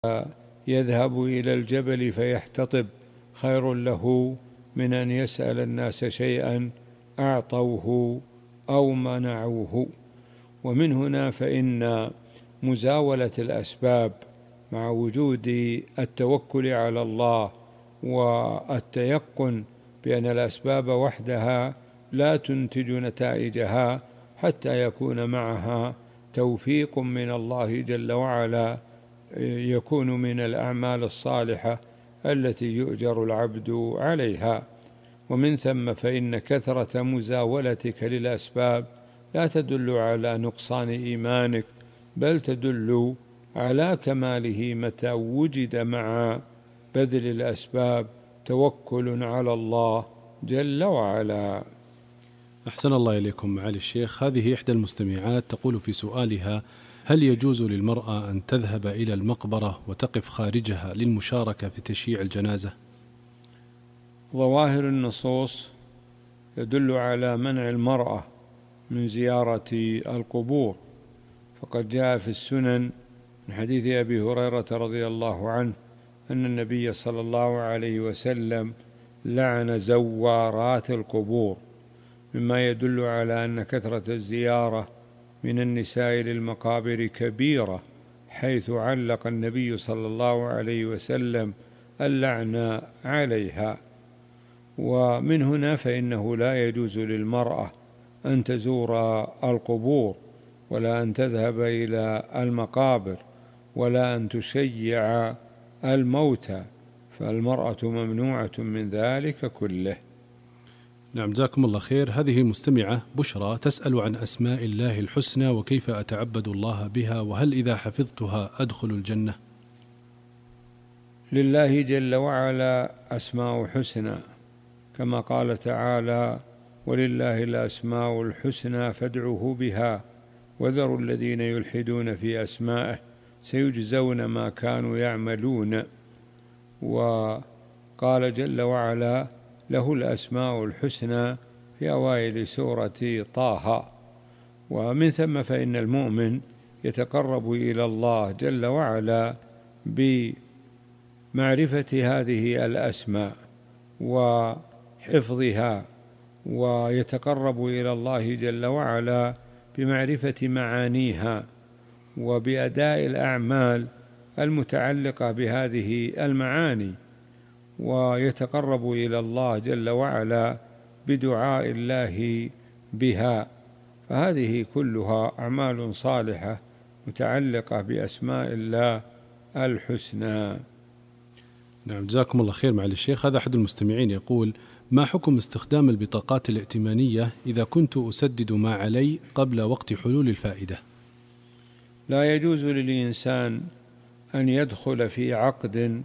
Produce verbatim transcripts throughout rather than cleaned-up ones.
يذهب إلى الجبل فيحتطب خير له من أن يسأل الناس شيئا أعطوه أو منعوه. ومن هنا فإن مزاولة الأسباب مع وجود التوكل على الله والتيقن بأن الأسباب وحدها لا تنتج نتائجها حتى يكون معها توفيق من الله جل وعلا يكون من الأعمال الصالحة التي يؤجر العبد عليها. ومن ثم فإن كثرة مزاولتك للأسباب لا تدل على نقصان إيمانك، بل تدل على كماله متى وجد مع بذل الأسباب توكل على الله جل وعلا. أحسن الله إليكم معالي الشيخ. هذه إحدى المستمعات تقول في سؤالها: هل يجوز للمرأة أن تذهب إلى المقبرة وتقف خارجها للمشاركة في تشييع الجنازة؟ ظواهر النصوص يدل على منع المرأة من زيارة القبور، فقد جاء في السنن من حديث أبي هريرة رضي الله عنه أن النبي صلى الله عليه وسلم لعن زوارات القبور، مما يدل على أن كثرة الزيارة من النساء للمقابر كبيرة، حيث علق النبي صلى الله عليه وسلم اللعن عليها. ومن هنا فإنه لا يجوز للمرأة أن تزور القبور، ولا أن تذهب إلى المقابر، ولا أن تشيع الموتى، فالمرأة ممنوعة من ذلك كله. نعم، جزاكم الله خير. هذه مستمعة بشرى تسأل عن أسماء الله الحسنى وكيف أتعبد الله بها، وهل إذا حفظتها أدخل الجنة؟ لله جل وعلا أسماء حسنى، كما قال تعالى: ولله الأسماء الحسنى فادعوه بها وذروا الذين يلحدون في أسمائه سيجزون ما كانوا يعملون. وقال جل وعلا: له الأسماء الحسنى في أوائل سورة طه. ومن ثم فإن المؤمن يتقرب إلى الله جل وعلا بمعرفة هذه الأسماء وحفظها، ويتقرب إلى الله جل وعلا بمعرفة معانيها وبأداء الأعمال المتعلقة بهذه المعاني، ويتقرب إلى الله جل وعلا بدعاء الله بها، فهذه كلها أعمال صالحة متعلقة بأسماء الله الحسنى. نعم، جزاكم الله خير معالي الشيخ. هذا أحد المستمعين يقول: ما حكم استخدام البطاقات الائتمانية إذا كنت أسدد ما علي قبل وقت حلول الفائدة؟ لا يجوز للإنسان أن يدخل في عقد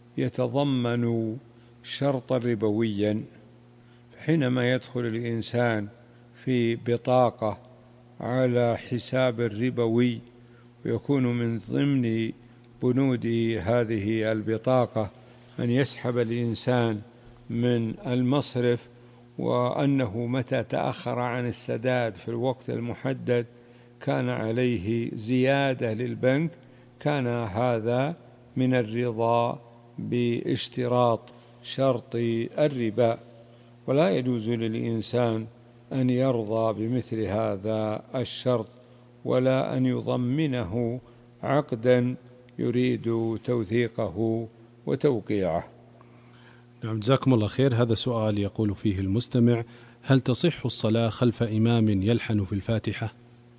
يتضمن شرطا ربويا، حينما يدخل الإنسان في بطاقة على حساب الربوي ويكون من ضمن بنود هذه البطاقة أن يسحب الإنسان من المصرف، وأنه متى تأخر عن السداد في الوقت المحدد كان عليه زيادة للبنك، كان هذا من الرضا باشتراط شرط الربا، ولا يجوز للإنسان أن يرضى بمثل هذا الشرط، ولا أن يضمنه عقدا يريد توثيقه وتوقيعه. نعم، جزاكم الله خير. هذا سؤال يقول فيه المستمع: هل تصح الصلاة خلف إمام يلحن في الفاتحة؟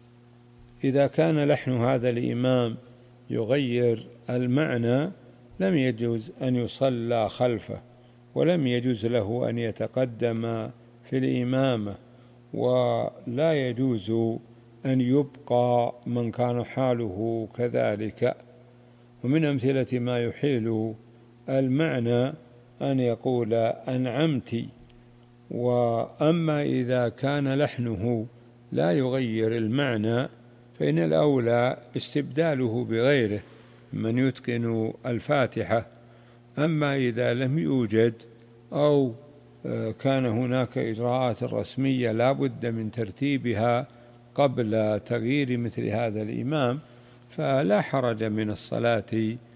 إذا كان لحن هذا الإمام يغير المعنى لم يجوز أن يصلى خلفه، ولم يجوز له أن يتقدم في الإمامة، ولا يجوز أن يبقى من كان حاله كذلك. ومن أمثلة ما يحيل المعنى أن يقول أنعمت. وأما إذا كان لحنه لا يغير المعنى فإن الأولى استبداله بغيره من يتقن الفاتحة. أما إذا لم يوجد أو كان هناك إجراءات رسمية لا بد من ترتيبها قبل تغيير مثل هذا الإمام، فلا حرج من الصلاة